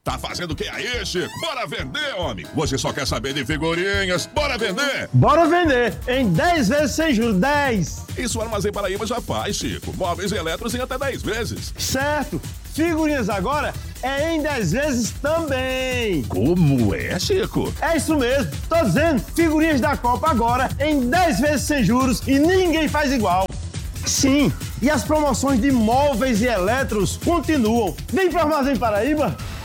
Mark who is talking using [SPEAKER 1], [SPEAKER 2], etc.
[SPEAKER 1] Tá fazendo o que aí, Chico? Bora vender, homem! Você só quer saber de figurinhas? Bora vender!
[SPEAKER 2] Bora vender! Em 10 vezes sem juros, 10!
[SPEAKER 1] Isso o Armazém Paraíba já faz, Chico. Móveis e eletros em até 10 vezes.
[SPEAKER 2] Certo! Figurinhas agora é em 10 vezes também!
[SPEAKER 1] Como é, Chico?
[SPEAKER 2] É isso mesmo! Tô dizendo, figurinhas da Copa agora em 10 vezes sem juros e ninguém faz igual! Sim, e as promoções de móveis e eletros continuam. Vem para o Armazém Paraíba!